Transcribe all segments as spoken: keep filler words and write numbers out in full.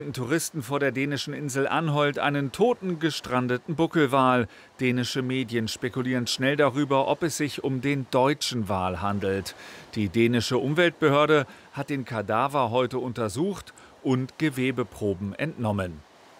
Touristen vor der dänischen Insel Anholt einen toten, gestrandeten Buckelwal. Dänische Medien spekulieren schnell darüber, ob es sich um den deutschen Wal handelt. Die dänische Umweltbehörde hat den Kadaver heute untersucht und Gewebeproben entnommen.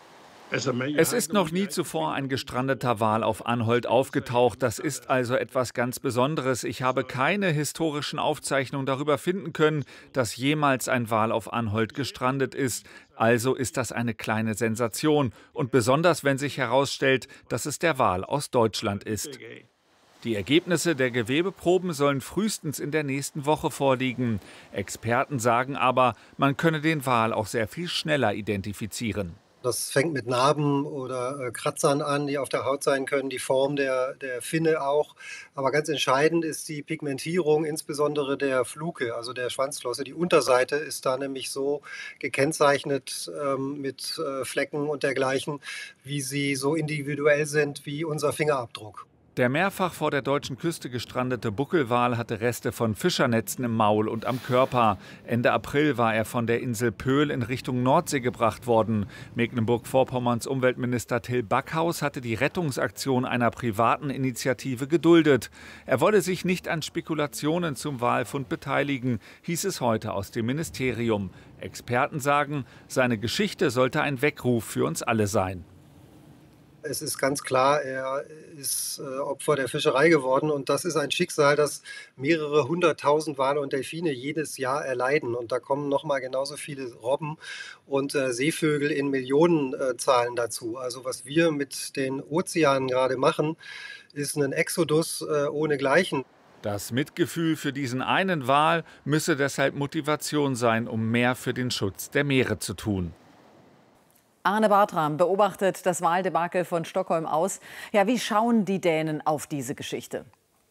Es ist noch nie zuvor ein gestrandeter Wal auf Anholt aufgetaucht. Das ist also etwas ganz Besonderes. Ich habe keine historischen Aufzeichnungen darüber finden können, dass jemals ein Wal auf Anholt gestrandet ist. Also ist das eine kleine Sensation. Und besonders, wenn sich herausstellt, dass es der Wal aus Deutschland ist. Die Ergebnisse der Gewebeproben sollen frühestens in der nächsten Woche vorliegen. Experten sagen aber, man könne den Wal auch sehr viel schneller identifizieren. Das fängt mit Narben oder äh, Kratzern an, die auf der Haut sein können, die Form der, der Finne auch. Aber ganz entscheidend ist die Pigmentierung, insbesondere der Fluke, also der Schwanzflosse. Die Unterseite ist da nämlich so gekennzeichnet ähm, mit äh, Flecken und dergleichen, wie sie so individuell sind wie unser Fingerabdruck. Der mehrfach vor der deutschen Küste gestrandete Buckelwal hatte Reste von Fischernetzen im Maul und am Körper. Ende April war er von der Insel Pöhl in Richtung Nordsee gebracht worden. Mecklenburg-Vorpommerns Umweltminister Till Backhaus hatte die Rettungsaktion einer privaten Initiative geduldet. Er wolle sich nicht an Spekulationen zum Walfund beteiligen, hieß es heute aus dem Ministerium. Experten sagen, seine Geschichte sollte ein Weckruf für uns alle sein. Es ist ganz klar, er ist äh, Opfer der Fischerei geworden und das ist ein Schicksal, das mehrere hunderttausend Wale und Delfine jedes Jahr erleiden. Und da kommen noch mal genauso viele Robben und äh, Seevögel in Millionenzahlen dazu. Also was wir mit den Ozeanen gerade machen, ist ein Exodus äh, ohnegleichen. Das Mitgefühl für diesen einen Wal müsse deshalb Motivation sein, um mehr für den Schutz der Meere zu tun. Arne Bartram beobachtet das Waldebakel von Stockholm aus. Ja, wie schauen die Dänen auf diese Geschichte?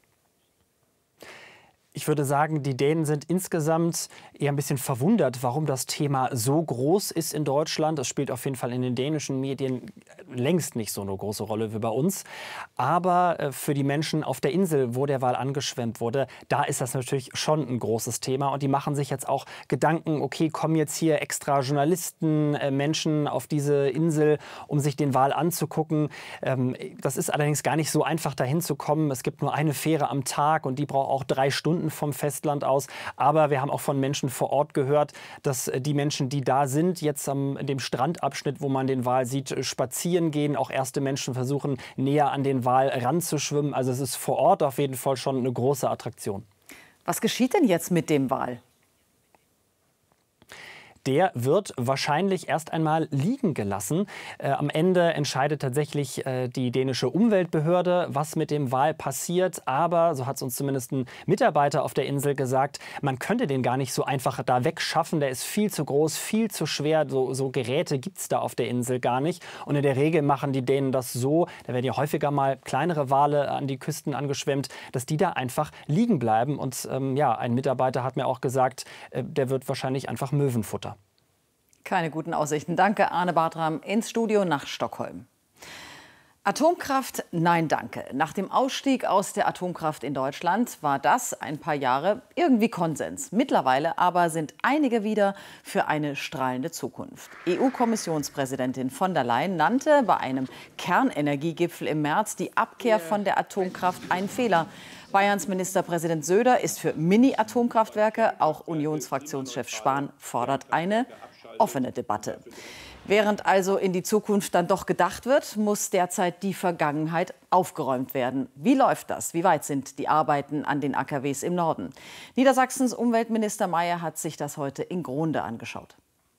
Ich würde sagen, die Dänen sind insgesamt eher ein bisschen verwundert, warum das Thema so groß ist in Deutschland. Das spielt auf jeden Fall in den dänischen Medien längst nicht so eine große Rolle wie bei uns. Aber für die Menschen auf der Insel, wo der Wal angeschwemmt wurde, da ist das natürlich schon ein großes Thema. Und die machen sich jetzt auch Gedanken, okay, kommen jetzt hier extra Journalisten, Menschen auf diese Insel, um sich den Wal anzugucken. Das ist allerdings gar nicht so einfach, dahin zu kommen. Es gibt nur eine Fähre am Tag und die braucht auch drei Stunden vom Festland aus. Aber wir haben auch von Menschen vor Ort gehört, dass die Menschen, die da sind, jetzt am dem Strandabschnitt, wo man den Wal sieht, spazieren gehen. Auch erste Menschen versuchen, näher an den Wal ranzuschwimmen. Also es ist vor Ort auf jeden Fall schon eine große Attraktion. Was geschieht denn jetzt mit dem Wal? Der wird wahrscheinlich erst einmal liegen gelassen. Äh, am Ende entscheidet tatsächlich äh, die dänische Umweltbehörde, was mit dem Wal passiert. Aber, so hat es uns zumindest ein Mitarbeiter auf der Insel gesagt, man könnte den gar nicht so einfach da wegschaffen. Der ist viel zu groß, viel zu schwer. So, so Geräte gibt es da auf der Insel gar nicht. Und in der Regel machen die Dänen das so, da werden ja häufiger mal kleinere Wale an die Küsten angeschwemmt, dass die da einfach liegen bleiben. Und ähm, ja, ein Mitarbeiter hat mir auch gesagt, äh, der wird wahrscheinlich einfach Möwenfutter. Keine guten Aussichten. Danke, Arne Bartram, ins Studio nach Stockholm. Atomkraft, nein danke. Nach dem Ausstieg aus der Atomkraft in Deutschland war das ein paar Jahre irgendwie Konsens. Mittlerweile aber sind einige wieder für eine strahlende Zukunft. E U-Kommissionspräsidentin von der Leyen nannte bei einem Kernenergiegipfel im März die Abkehr von der Atomkraft einen Fehler. Bayerns Ministerpräsident Söder ist für Mini-Atomkraftwerke. Auch Unionsfraktionschef Spahn fordert eine offene Debatte. Während also in die Zukunft dann doch gedacht wird, muss derzeit die Vergangenheit aufgeräumt werden. Wie läuft das? Wie weit sind die Arbeiten an den A K Ws im Norden? Niedersachsens Umweltminister Mayer hat sich das heute in Gronde angeschaut.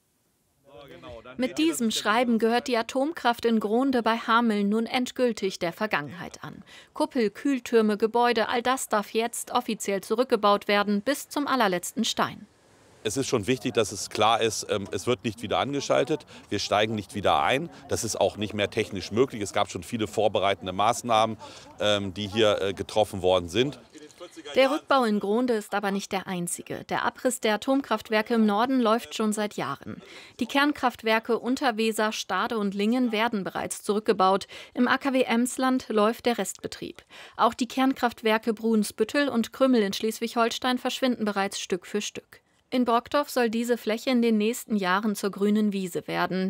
Mit diesem Schreiben gehört die Atomkraft in Gronde bei Hameln nun endgültig der Vergangenheit an. Kuppel, Kühltürme, Gebäude, all das darf jetzt offiziell zurückgebaut werden, bis zum allerletzten Stein. Es ist schon wichtig, dass es klar ist, es wird nicht wieder angeschaltet, wir steigen nicht wieder ein. Das ist auch nicht mehr technisch möglich. Es gab schon viele vorbereitende Maßnahmen, die hier getroffen worden sind. Der Rückbau in Gronde ist aber nicht der einzige. Der Abriss der Atomkraftwerke im Norden läuft schon seit Jahren. Die Kernkraftwerke Unterweser, Stade und Lingen werden bereits zurückgebaut. Im A K W Emsland läuft der Restbetrieb. Auch die Kernkraftwerke Brunsbüttel und Krümmel in Schleswig-Holstein verschwinden bereits Stück für Stück. In Brockdorf soll diese Fläche in den nächsten Jahren zur grünen Wiese werden.